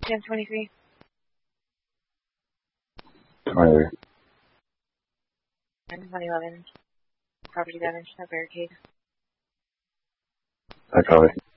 10 23. 23. 111. Property damage, no barricade. I copy.